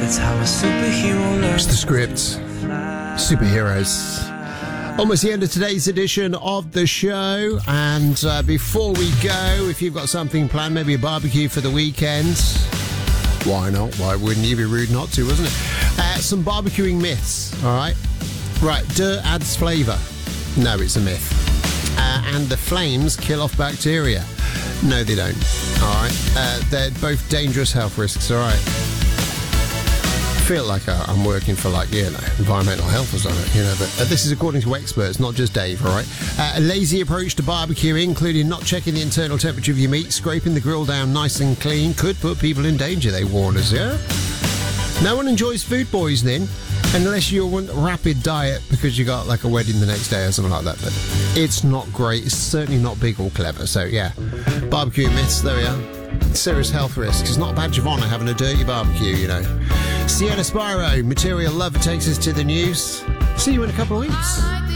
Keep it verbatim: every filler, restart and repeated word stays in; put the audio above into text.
That's how a superhero learns. It's the script. Superheroes. Almost the end of today's edition of the show. And uh, before we go, if you've got something planned, maybe a barbecue for the weekend, why not? Why wouldn't you? Be rude not to, wasn't it? Uh, some barbecuing myths, all right? Right, dirt adds flavour. No, it's a myth. Uh, and the flames kill off bacteria. No, they don't. All right? Uh, they're both dangerous health risks, all right? I feel like uh, I'm working for, like, you know, environmental health or something, you know, but uh, this is according to experts, not just Dave, all right? Uh, a lazy approach to barbecuing, including not checking the internal temperature of your meat, scraping the grill down nice and clean, could put people in danger, they warn us, yeah? No one enjoys food poisoning unless you want a rapid diet because you got, like, a wedding the next day or something like that, but it's not great. It's certainly not big or clever, so, yeah. Barbecue myths, there we are. Serious health risks. It's not a badge of honour having a dirty barbecue, you know. Sienna Spyro, Material Love takes us to the news. See you in a couple of weeks.